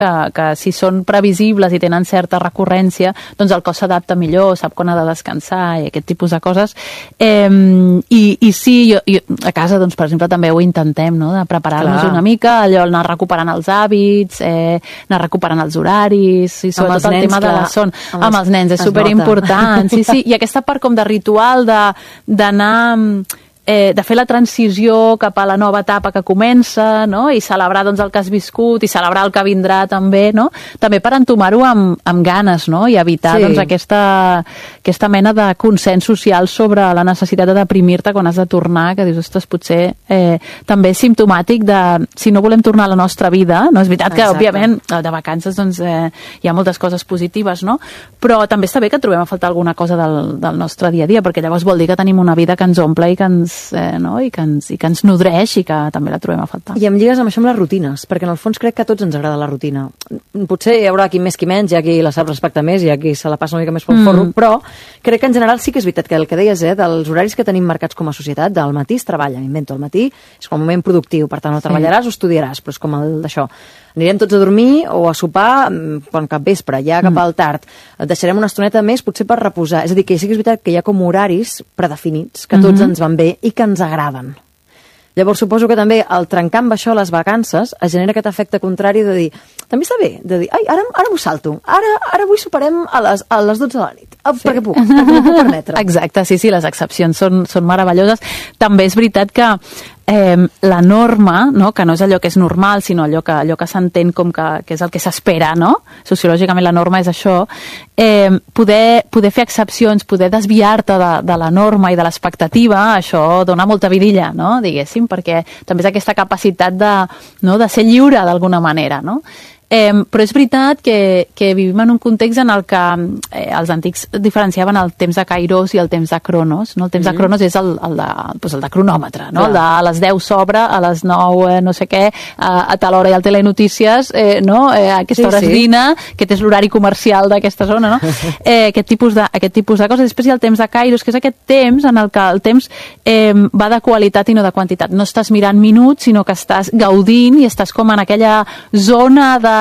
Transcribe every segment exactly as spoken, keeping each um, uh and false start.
que, que si són previsibles i tenen certa recurrència, doncs el cos s'adapta millor, sap quan ha de descansar i aquest tipus de coses. Eh, i, I sí, jo, jo, a casa, doncs, per exemple, també ho intentem, no?, de preparar-nos una mica, allò, anar recuperant els hàbits, eh, anar recuperant els horaris, i sobretot el tema de la son. Amb, amb els nens, és superimportant. Sí, sí, i aquesta part com de ritual d'anar... Eh, de fer la transició cap a la nova etapa que comença, no?, i celebrar doncs, el que has viscut i celebrar el que vindrà també, no?, també per entomar-ho amb, amb ganes, no?, i evitar sí. doncs, aquesta, aquesta mena de consens social sobre la necessitat de deprimir-te quan has de tornar, que dius, ostres, potser eh, també és simptomàtic de si no volem tornar a la nostra vida, no? És veritat que, Exacte. òbviament, de vacances doncs, eh, hi ha moltes coses positives, no?, però també està bé que trobem a faltar alguna cosa del, del nostre dia a dia, perquè llavors vol dir que tenim una vida que ens omple i que ens Eh, no? I, que ens, i que ens nodreix i que també la trobem a faltar. I em lligues amb això amb les rutines, perquè en el fons crec que a tots ens agrada la rutina. Potser hi haurà qui més qui menys, hi ha qui la sap respectar més, hi ha qui se la passa una mica més pel mm. forro, però crec que en general sí que és veritat que el que deies, eh, dels horaris que tenim marcats com a societat, del matí es treballa, m'invento, el matí és com un moment productiu, per tant, o treballaràs sí. o estudiaràs, però és com el d'això. Anirem tots a dormir o a sopar quan cap vespre, ja cap al tard. Et deixarem una estoneta més, potser per reposar. És a dir, que sí que és veritat que hi ha com horaris predefinits, que tots mm-hmm. ens van bé i que ens agraden. Llavors suposo que també al trencar amb això les vacances es genera aquest efecte contrari de dir, també està bé, de dir, ai, ara, ara m'ho salto, ara, ara avui soparem a les, a les dotze de la nit, ah, sí. perquè puc, perquè m'ho puc permetre. Exacte, sí, sí, les excepcions són, són meravelloses. També és veritat que eh, la norma, no?, que no és allò que és normal, sinó allò que, allò que s'entén com que, que és el que s'espera, no? Sociològicament la norma és això, eh, poder, poder fer excepcions, poder desviar-te de, de la norma i de l'expectativa, això dona molta vidilla, no?, diguéssim, perquè també és aquesta capacitat de, no?, de ser lliure d'alguna manera, no? Eh, però és veritat que, que vivim en un context en el que eh, els antics diferenciaven el temps de Kairos i el temps de Cronos, no? El temps mm. de Cronos és el, el, de, doncs el de cronòmetre, no? El de a les deu s'obre, a les nou eh, no sé què, a, a tal hora hi ha el Telenotícies, eh, no? Eh, a aquesta hora sí, es dina, sí. aquest és l'horari comercial d'aquesta zona, no? Eh, aquest, tipus de, aquest tipus de coses. Després hi ha el temps de Kairos, que és aquest temps en el que el temps eh, va de qualitat i no de quantitat. No estàs mirant minuts, sinó que estàs gaudint i estàs com en aquella zona de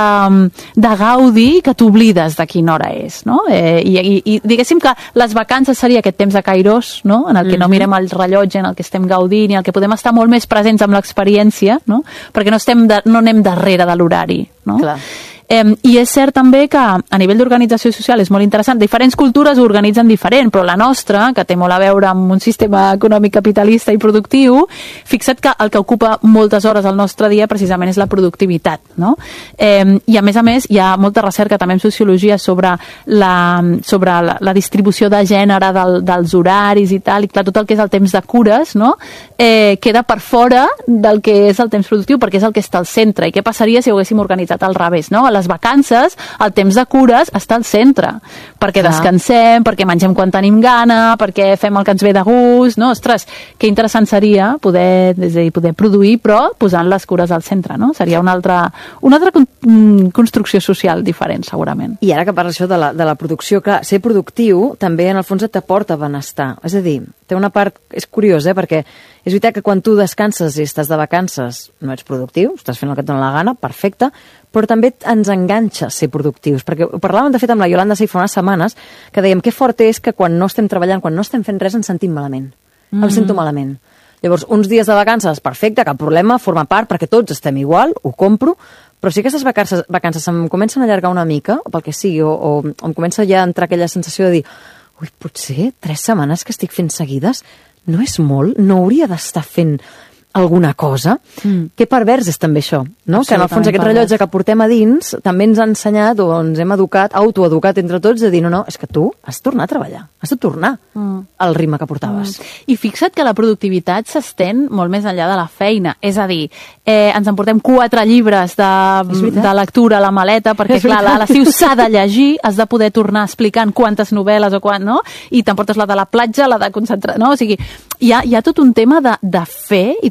de gaudi que t'oblides de quina hora és, no? Eh, i, i, i diguéssim que les vacances seria aquest temps de Kairos, no?, en el que mm-hmm. no mirem el rellotge, en el que estem gaudint i en el que podem estar molt més presents amb l'experiència, no?, perquè no, estem de, no anem darrere de l'horari, no? Clar. Eh, I és cert també que a nivell d'organització social és molt interessant. Diferents cultures ho organitzen diferent, però la nostra, que té molt a veure amb un sistema econòmic capitalista i productiu, fixa't que el que ocupa moltes hores al nostre dia precisament és la productivitat, no? Eh, I a més a més hi ha molta recerca també en sociologia sobre la, sobre la, la distribució de gènere del, dels horaris i tal, i clar, tot el que és el temps de cures, no?, eh, queda per fora del que és el temps productiu, perquè és el que està al centre. I què passaria si ho haguéssim organitzat al revés, no? A les vacances, el temps de cures està al centre, perquè Clar. descansem, perquè mengem quan tenim gana, perquè fem el que ens ve de gust, no? Ostres, que interessant seria poder, és a dir, poder produir, però posant les cures al centre, no? Seria una altra, una altra con construcció social diferent, segurament. I ara que parles això de la, de la producció, clar, ser productiu també en el fons et t'aporta benestar. És a dir, té una part, és curiós, eh? Perquè és veritat que quan tu descanses i estàs de vacances no ets productiu, estàs fent el que et dona la gana, perfecte, però també ens enganxa ser productius, perquè ho parlàvem de fet amb la Iolanda Sey fa unes setmanes, que dèiem que fort és que quan no estem treballant, quan no estem fent res, ens sentim malament. Mm-hmm. Em sento malament. Llavors, uns dies de vacances, perfecte, cap problema, forma part, perquè tots estem igual, ho compro, però si aquestes vacances, vacances em comencen a allargar una mica, pel que sigui, o, o em comença ja a entrar aquella sensació de dir, ui, potser tres setmanes que estic fent seguides no és molt, no hauria d'estar fent alguna cosa. Mm. Que pervers és també això, no? Que en el fons aquest rellotge que portem a dins també ens ha ensenyat o ens hem educat, autoeducat entre tots, de dir, no, no, és que tu has de tornar a treballar, has de tornar mm. al ritme que portaves. Mm. I fixa't que la productivitat s'estén molt més enllà de la feina, és a dir, eh, ens emportem quatre llibres de, de lectura a la maleta, perquè clar, a l'estiu s'ha de llegir, has de poder tornar explicant quantes novel·les o quan, no? I t'emportes la de la platja, la de concentrar, no? O sigui, hi ha, hi ha tot un tema de, de fer i de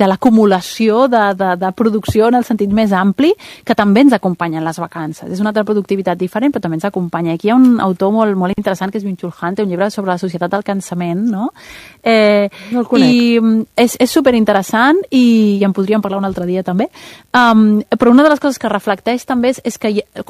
l'acumulació de, de, de producció en el sentit més ampli, que també ens acompanyen les vacances. És una altra productivitat diferent, però també ens acompanya. Aquí hi ha un autor molt, molt interessant, que és Byung-Chul Han, té un llibre sobre la societat del cansament, no? Eh, no el conec. I és, és superinteressant i, i en podríem parlar un altre dia també. Um, però una de les coses que reflecteix també és, és que hi,